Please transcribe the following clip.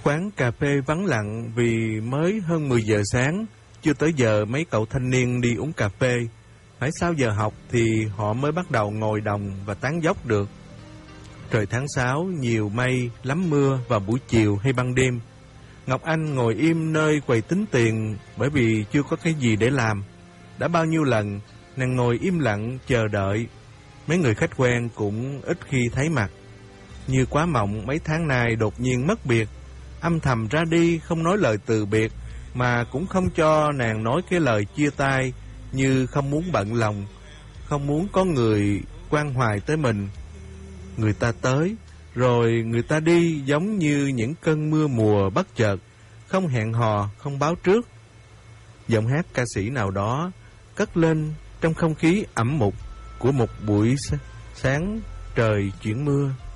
Quán cà phê vắng lặng vì mới hơn 10 giờ sáng, chưa tới giờ mấy cậu thanh niên đi uống cà phê. Phải sau giờ học thì họ mới bắt đầu ngồi đồng và tán dóc được. Trời tháng 6, nhiều mây, lắm mưa vào buổi chiều hay ban đêm. Ngọc Anh ngồi im nơi quầy tính tiền bởi vì chưa có cái gì để làm. Đã bao nhiêu lần, nàng ngồi im lặng chờ đợi. Mấy người khách quen cũng ít khi thấy mặt. Như quá mộng mấy tháng nay đột nhiên mất biệt, âm thầm ra đi không nói lời từ biệt, mà cũng không cho nàng nói cái lời chia tay, như không muốn bận lòng, không muốn có người quan hoài tới mình. Người ta tới, rồi người ta đi giống như những cơn mưa mùa bất chợt, không hẹn hò, không báo trước. Giọng hát ca sĩ nào đó cất lên trong không khí ẩm mục của một buổi sáng trời chuyển mưa.